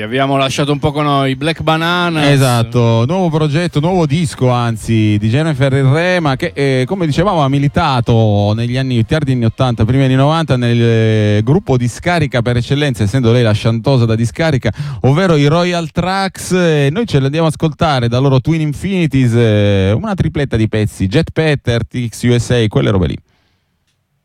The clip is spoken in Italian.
Vi abbiamo lasciato un po' con i Black Bananas. Esatto, nuovo progetto, nuovo disco anzi di Jennifer Il Re, ma che come dicevamo ha militato negli anni tardi anni 80, primi anni 90 nel gruppo di scarica per eccellenza, essendo lei la chantosa da discarica, ovvero i Royal Tracks. Noi ce li andiamo ad ascoltare da loro Twin Infinities, una tripletta di pezzi, Jet Patter, TX USA, quelle robe lì.